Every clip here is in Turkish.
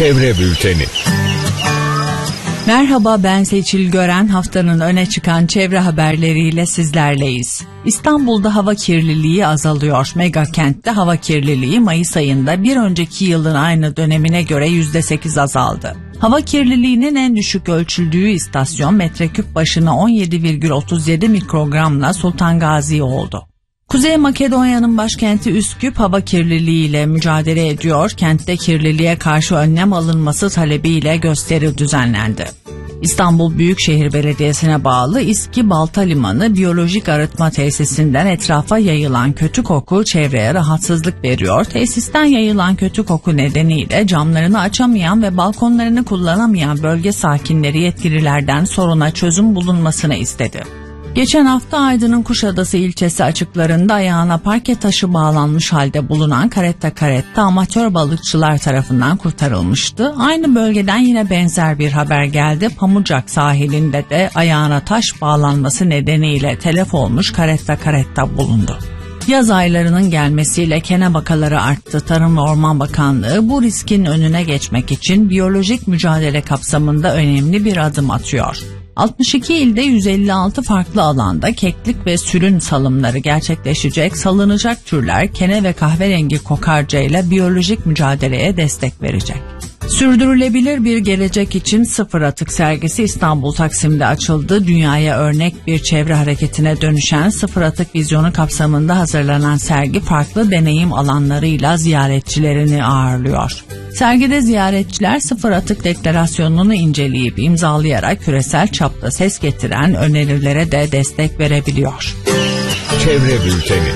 Çevre Bülteni. Merhaba, ben Seçil Gören. Haftanın öne çıkan çevre haberleriyle sizlerleyiz. İstanbul'da hava kirliliği azalıyor. Mega kentte hava kirliliği Mayıs ayında bir önceki yılın aynı dönemine göre %8 azaldı. Hava kirliliğinin en düşük ölçüldüğü istasyon metreküp başına 17,37 mikrogramla Sultan Gazi oldu. Kuzey Makedonya'nın başkenti Üsküp hava kirliliğiyle mücadele ediyor. Kentte kirliliğe karşı önlem alınması talebiyle gösteri düzenlendi. İstanbul Büyükşehir Belediyesi'ne bağlı İSKİ Balta Limanı Biyolojik Arıtma Tesisinden etrafa yayılan kötü koku çevreye rahatsızlık veriyor. Tesisten yayılan kötü koku nedeniyle camlarını açamayan ve balkonlarını kullanamayan bölge sakinleri yetkililerden soruna çözüm bulunmasını istedi. Geçen hafta Aydın'ın Kuşadası ilçesi açıklarında ayağına parke taşı bağlanmış halde bulunan karetta amatör balıkçılar tarafından kurtarılmıştı. Aynı bölgeden yine benzer bir haber geldi. Pamucak sahilinde de ayağına taş bağlanması nedeniyle telef olmuş karetta bulundu. Yaz aylarının gelmesiyle kene vakaları arttı. Tarım ve Orman Bakanlığı bu riskin önüne geçmek için biyolojik mücadele kapsamında önemli bir adım atıyor. 62 ilde 156 farklı alanda keklik ve sürün salımları gerçekleşecek. Salınacak türler kene ve kahverengi kokarca ile biyolojik mücadeleye destek verecek. Sürdürülebilir bir gelecek için sıfır atık sergisi İstanbul Taksim'de açıldı. Dünyaya örnek bir çevre hareketine dönüşen sıfır atık vizyonu kapsamında hazırlanan sergi farklı deneyim alanlarıyla ziyaretçilerini ağırlıyor. Sergide ziyaretçiler sıfır atık deklarasyonunu inceleyip imzalayarak küresel çapta ses getiren önerilere de destek verebiliyor. Çevre Bülteni.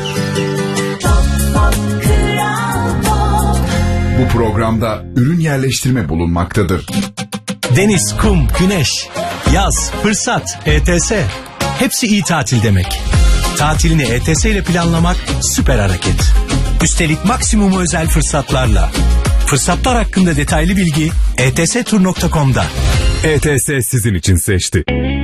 Bu programda ürün yerleştirme bulunmaktadır. Deniz, kum, güneş, yaz, fırsat, ETS. Hepsi iyi tatil demek. Tatilini ETS ile planlamak süper hareket. Üstelik maksimum özel fırsatlarla. Fırsatlar hakkında detaylı bilgi etstur.com'da. ETS sizin için seçti.